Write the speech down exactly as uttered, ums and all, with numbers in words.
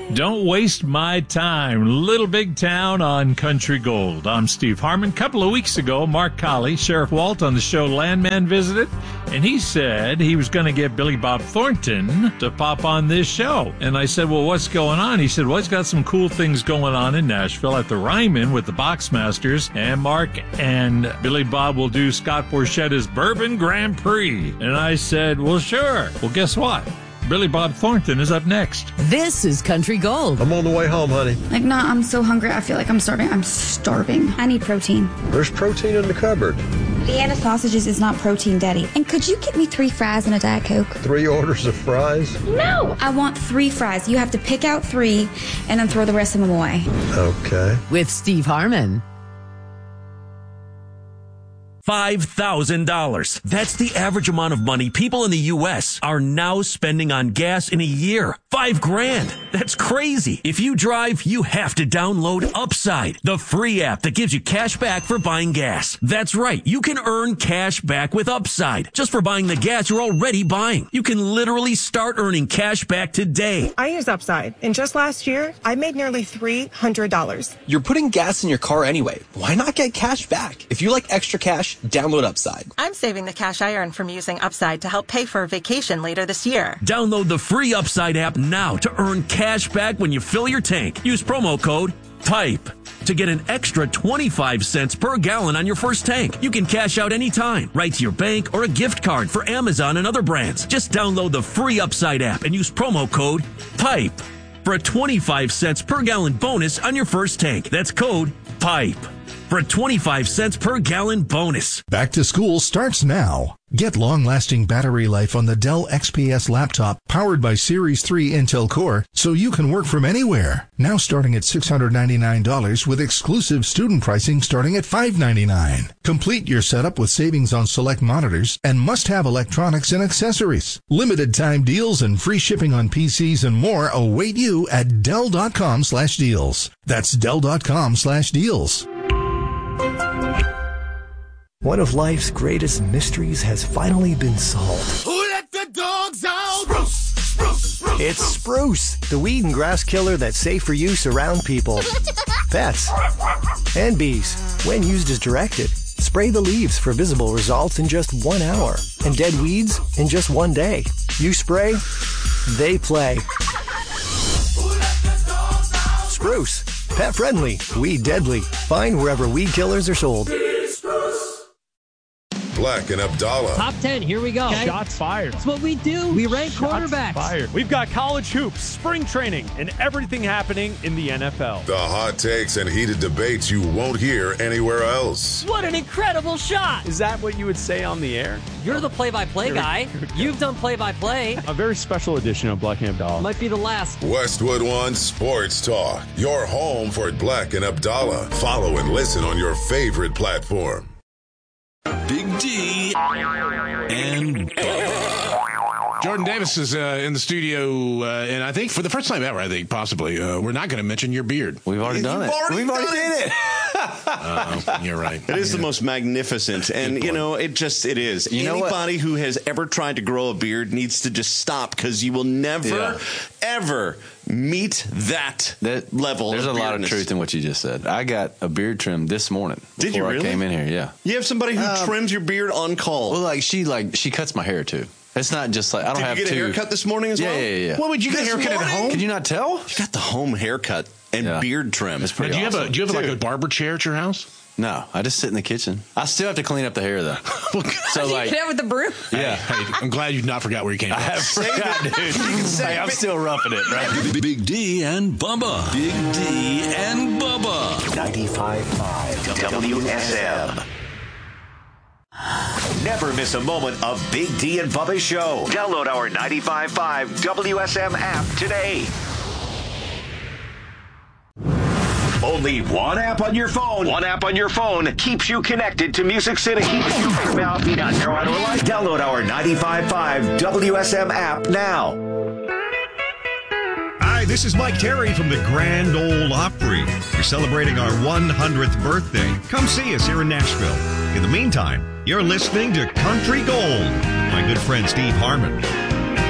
Don't waste my time. Little Big Town on Country Gold. I'm Steve Harmon. A couple of weeks ago, Mark Colley, Sheriff Walt on the show Landman visited, and he said he was going to get Billy Bob Thornton to pop on this show. And I said, well, what's going on? He said, well, he's got some cool things going on in Nashville at the Ryman with the Boxmasters, and Mark and Billy Bob will do Scott Borchetta's Bourbon Grand Prix. And I said, well, sure. Well, guess what? Billy Bob Thornton is up next. This is Country Gold. I'm on the way home, honey. Like, nah, I'm so hungry. I feel like I'm starving. I'm starving. I need protein. There's protein in the cupboard. Vienna sausages is not protein, Daddy. And could you get me three fries and a Diet Coke? Three orders of fries? No! I want three fries. You have to pick out three and then throw the rest of them away. Okay. With Steve Harmon. five thousand dollars. That's the average amount of money people in the U S are now spending on gas in a year. Five grand. That's crazy. If you drive, you have to download Upside, the free app that gives you cash back for buying gas. That's right. You can earn cash back with Upside just for buying the gas you're already buying. You can literally start earning cash back today. I use Upside, and just last year, I made nearly three hundred dollars. You're putting gas in your car anyway. Why not get cash back? If you like extra cash, download Upside. I'm saving the cash I earn from using Upside to help pay for a vacation later this year. Download the free Upside app now to earn cash back when you fill your tank. Use promo code TYPE to get an extra twenty-five cents per gallon on your first tank. You can cash out anytime, right to your bank or a gift card for Amazon and other brands. Just download the free Upside app and use promo code TYPE for a twenty-five cents per gallon bonus on your first tank. That's code TYPE for a twenty-five cents per gallon bonus. Back to school starts now. Get long-lasting battery life on the Dell X P S laptop powered by Series three Intel Core so you can work from anywhere. Now starting at six hundred ninety-nine dollars with exclusive student pricing starting at five hundred ninety-nine dollars. Complete your setup with savings on select monitors and must-have electronics and accessories. Limited time deals and free shipping on P Cs and more await you at Dell.com slash deals. That's Dell.com slash deals. One of life's greatest mysteries has finally been solved. Who let the dogs out? Spruce, spruce, spruce. It's Spruce, the weed and grass killer that's safe for use around people, pets, and bees. When used as directed, spray the leaves for visible results in just one hour and dead weeds in just one day. You spray, they play. Spruce, pet friendly, weed deadly. Find wherever weed killers are sold. Black and Abdallah. Top ten, here we go. Okay. Shots fired. That's what we do. We rank Shots quarterbacks. Fired. We've got college hoops, spring training, and everything happening in the N F L. The hot takes and heated debates you won't hear anywhere else. What an incredible shot. Is that what you would say on the air? You're the play-by-play guy. You've done play-by-play. A very special edition of Black and Abdallah. Might be the last. Westwood One Sports Talk. Your home for Black and Abdallah. Follow and listen on your favorite platform. Big D and Bubba. Jordan Davis is uh, in the studio, uh, and I think for the first time ever, I think possibly, uh, we're not going to mention your beard. We've already done You've it. Already We've already done did it. uh, you're right. It is yeah. the most magnificent, and you know, it just it is. You Anybody who has ever tried to grow a beard needs to just stop because you will never, yeah. ever meet that, that level. There's of a lot of truth in what you just said. I got a beard trim this morning. Did you really? I came in here, yeah. You have somebody who uh, trims your beard on call. Well, like she like she cuts my hair too. It's not just like I don't Did have you get two. a haircut this morning as yeah, well? Yeah, yeah, yeah. Well, would you get this a haircut morning? At home? Can you not tell? You got the home haircut and yeah. beard trim. It's pretty. Now, do you awesome. have a do you have like a barber chair at your house? No, I just sit in the kitchen. I still have to clean up the hair though. So like, you get with the broom. Yeah, hey, I'm glad you've not forgot where you came from. I have forgot, dude. Hey, I'm still roughing it, right? Big D and Bubba. Big D and Bubba. ninety-five point five W S M. Never miss a moment of Big D and Bubba's show. Download our ninety-five point five W S M app today. Only one app on your phone. One app on your phone keeps you connected to Music City. Download our ninety-five point five W S M app now. Hi, this is Mike Terry from the Grand Ole Opry. We're celebrating our one hundredth birthday. Come see us here in Nashville. In the meantime, you're listening to Country Gold with my good friend Steve Harmon.